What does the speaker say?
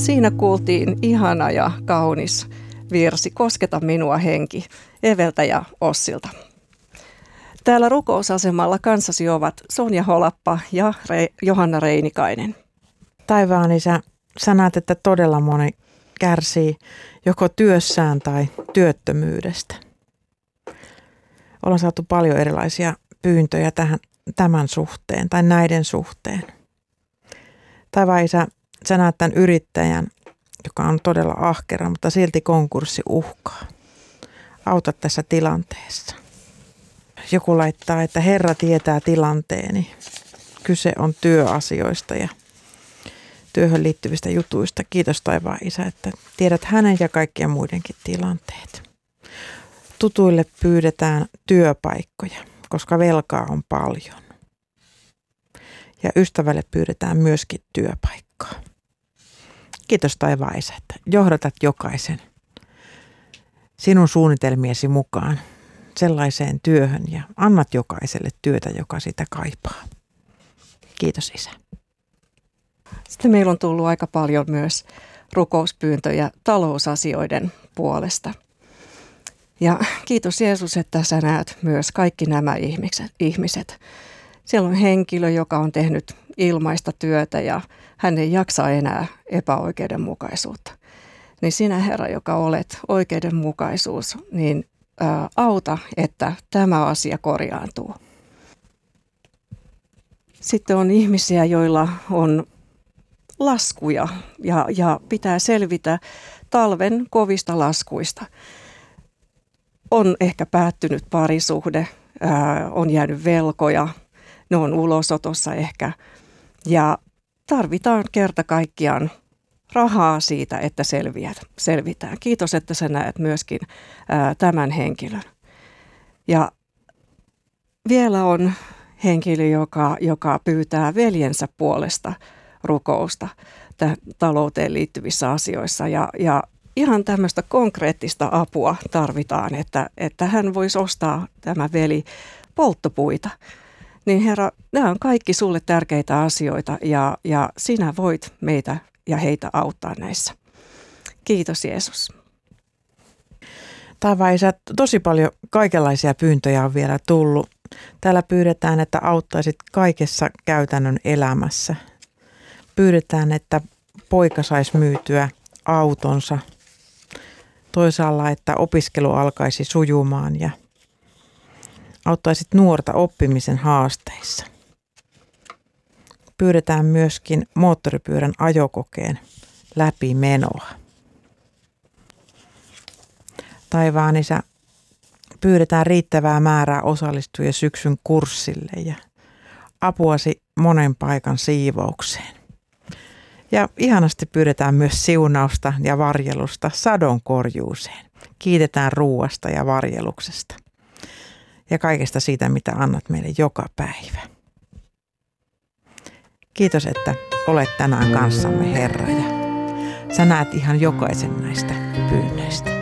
Siinä kuultiin ihana ja kaunis virsi Kosketa minua henki Eveltä ja Ossilta. Täällä rukousasemalla kanssasi ovat Sonja Holappa ja Johanna Reinikainen. Taivaan Isä, sä näet, että todella moni kärsii joko työssään tai työttömyydestä. Ollaan saatu paljon erilaisia pyyntöjä tämän suhteen tai näiden suhteen. Taivaan Isä, sä näet tämän yrittäjän, joka on todella ahkera, mutta silti konkurssi uhkaa. Auta tässä tilanteessa. Joku laittaa, että Herra tietää tilanteeni. Kyse on työasioista ja työhön liittyvistä jutuista. Kiitos taivaan Isä, että tiedät hänen ja kaikkien muidenkin tilanteet. Tutuille pyydetään työpaikkoja, koska velkaa on paljon. Ja ystävälle pyydetään myöskin työpaikkaa. Kiitos taivaan Isä, että johdatat jokaisen sinun suunnitelmiesi mukaan sellaiseen työhön ja annat jokaiselle työtä, joka sitä kaipaa. Kiitos Isä. Sitten meillä on tullut aika paljon myös rukouspyyntöjä talousasioiden puolesta. Ja kiitos Jeesus, että sä näet myös kaikki nämä ihmiset. Siellä on henkilö, joka on tehnyt ilmaista työtä ja hän ei jaksa enää epäoikeudenmukaisuutta. Niin sinä Herra, joka olet oikeudenmukaisuus, niin auta, että tämä asia korjaantuu. Sitten on ihmisiä, joilla on laskuja ja pitää selvitä talven kovista laskuista. On ehkä päättynyt parisuhde, on jäänyt velkoja, ne on ulosotossa ehkä ja tarvitaan kerta kaikkiaan rahaa siitä, että selvitään. Kiitos, että sä näet myöskin tämän henkilön. Ja vielä on henkilö, joka pyytää veljensä puolesta rukousta talouteen liittyvissä asioissa. Ja ihan tämmöistä konkreettista apua tarvitaan, että hän voisi ostaa tämä veli polttopuita. Niin Herra, nämä on kaikki sulle tärkeitä asioita ja sinä voit meitä ja heitä auttaa näissä. Kiitos Jeesus. Taivaan Isä, tosi paljon kaikenlaisia pyyntöjä on vielä tullut. Täällä pyydetään, että auttaisit kaikessa käytännön elämässä. Pyydetään, että poika saisi myytyä autonsa. Toisaalla, että opiskelu alkaisi sujumaan ja auttaisit nuorta oppimisen haasteissa. Pyydetään myöskin moottoripyörän ajokokeen läpimenoa. Taivaan Isä, pyydetään riittävää määrää osallistujia syksyn kurssille ja apuasi monen paikan siivoukseen. Ja ihanasti pyydetään myös siunausta ja varjelusta sadonkorjuuseen. Kiitetään ruuasta ja varjeluksesta ja kaikesta siitä, mitä annat meille joka päivä. Kiitos, että olet tänään kanssamme, Herra, ja sä näet ihan jokaisen näistä pyynnöistä.